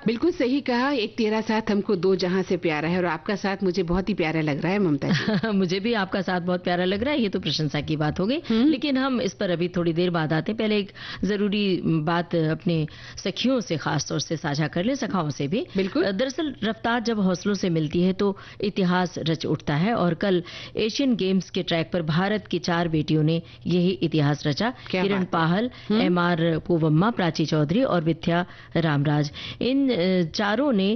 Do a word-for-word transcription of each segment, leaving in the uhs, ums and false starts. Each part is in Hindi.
बिल्कुल सही कहा। एक तेरा साथ हमको दो जहां से प्यारा है, और आपका साथ मुझे बहुत ही प्यारा लग रहा है ममता जी। मुझे भी आपका साथ बहुत प्यारा लग रहा है। ये तो प्रशंसा की बात हो गई, लेकिन हम इस पर अभी थोड़ी देर बाद आते हैं। पहले एक जरूरी बात अपने सखियों से खास तौर से साझा कर लें, सखाओं से भी। बिल्कुल। दरअसल रफ्तार जब हौसलों से मिलती है तो इतिहास रच उठता है, और कल एशियन गेम्स के ट्रैक पर भारत की चार बेटियों ने यही इतिहास रचा। किरण पाहल, एम आर पूवम्मा, प्राची चौधरी और विद्या रामराज। इन चारों ने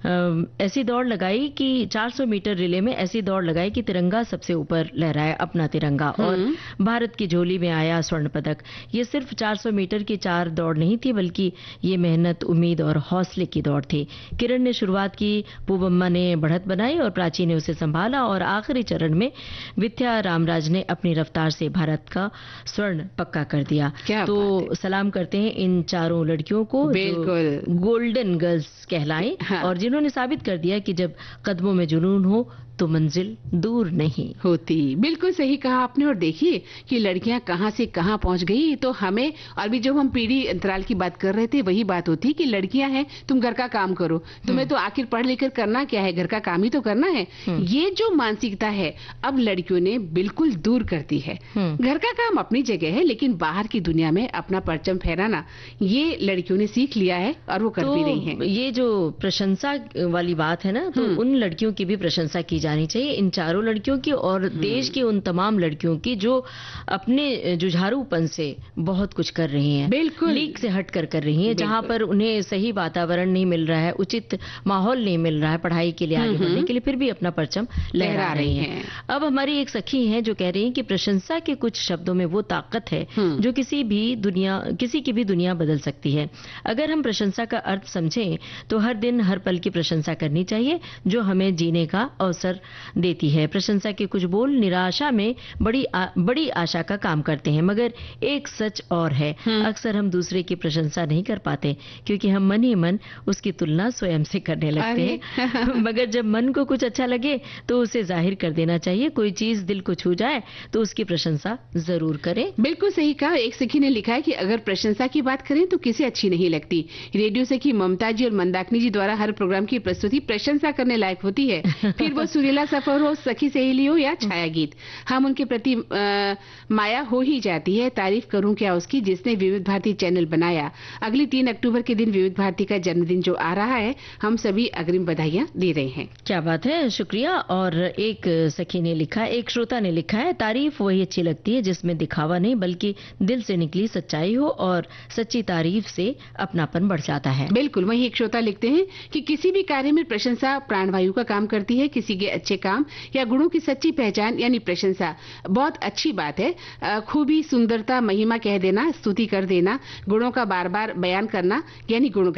ऐसी दौड़ लगाई कि चार सौ मीटर रिले में ऐसी दौड़ लगाई कि तिरंगा सबसे ऊपर लहराया, अपना तिरंगा, और भारत की झोली में आया स्वर्ण पदक। ये सिर्फ चार सौ मीटर की चार दौड़ नहीं थी, बल्कि ये मेहनत, उम्मीद और हौसले की दौड़ थी। किरण ने शुरुआत की, पूवम्मा ने बढ़त बनाई और प्राची ने उसे संभाला, और आखिरी चरण में विद्या रामराज ने अपनी रफ्तार से भारत का स्वर्ण पक्का कर दिया। तो सलाम करते हैं इन चारों लड़कियों को जो गोल्डन गर्ल्स कहलाएं, हाँ। और जिन्होंने साबित कर दिया कि जब कदमों में जुनून हो तो मंजिल दूर नहीं होती। बिल्कुल सही कहा आपने। और देखिए कि लड़कियां कहां से कहां पहुंच गई। तो हमें, और भी जब हम पीढ़ी अंतराल की बात कर रहे थे, वही बात होती कि लड़कियां हैं, तुम घर का काम करो, तुम्हें तो आखिर पढ़ लेकर करना क्या है, घर का काम ही तो करना है। ये जो मानसिकता है अब लड़कियों ने बिल्कुल दूर कर दी है। घर का काम अपनी जगह है, लेकिन बाहर की दुनिया में अपना परचम फहराना ये लड़कियों ने सीख लिया है, और वो कर तो भी रही है। ये जो प्रशंसा वाली बात है ना, तो उन लड़कियों की भी प्रशंसा की जानी चाहिए, इन चारों लड़कियों की, और देश की उन तमाम लड़कियों की जो अपने जुझारूपन से बहुत कुछ कर रही हैं, बिल्कुल लीक से हटकर कर रही हैं। जहां पर उन्हें सही वातावरण नहीं मिल रहा है, उचित माहौल नहीं मिल रहा है पढ़ाई के लिए, आगे बढ़ने के लिए, फिर भी अपना परचम लहरा रही हैं। अब हमारी एक सखी हैं जो कह रही हैं कि प्रशंसा के कुछ शब्दों में वो ताकत है जो किसी भी दुनिया किसी की भी दुनिया बदल सकती है। अगर हम प्रशंसा का अर्थ समझें तो हर दिन हर पल की प्रशंसा करनी चाहिए जो हमें जीने का अवसर देती है। प्रशंसा के कुछ बोल निराशा में बड़ी आ, बड़ी आशा का काम करते हैं, मगर एक सच और है, अक्सर हम दूसरे की प्रशंसा नहीं कर पाते क्योंकि हम मन ही मन उसकी तुलना स्वयं से करने लगते हैं। मगर जब मन को कुछ अच्छा लगे तो उसे जाहिर कर देना चाहिए। कोई चीज दिल को छू जाए तो उसकी प्रशंसा जरूर करें। बिल्कुल सही कहा। एक सखी ने लिखा है कि अगर प्रशंसा की बात करें तो किसे अच्छी नहीं लगती। रेडियो सखी ममता जी और मंदाकिनी जी द्वारा हर प्रोग्राम की प्रस्तुति प्रशंसा करने लायक होती है, फिर वो सुरीला सफर हो, सखी सहेली हो या छाया गीत, हम उनके प्रति आ, माया हो ही जाती है। तारीफ करूं क्या उसकी जिसने विविध भारती चैनल बनाया। अगली तीन अक्टूबर के दिन विविध भारती का जन्मदिन जो आ रहा है, हम सभी अग्रिम बधाइयां दे रहे हैं। क्या बात है, शुक्रिया। और एक सखी ने लिखा, एक श्रोता ने लिखा है, तारीफ वही अच्छी लगती है जिसमें दिखावा नहीं बल्कि दिल से निकली सच्चाई हो, और सच्ची तारीफ से अपनापन बढ़ जाता है। बिल्कुल। वही एक श्रोता लिखते हैं कि किसी भी कार्य में प्रशंसा प्राणवायु का काम करती है। किसी के अच्छे काम या गुणों की सच्ची पहचान यानी प्रशंसा बहुत अच्छी बात है। खूबी, सुंदरता, महिमा कह देना, स्तुति कर देना, गुणों का बार बार बयान करना यानी गुण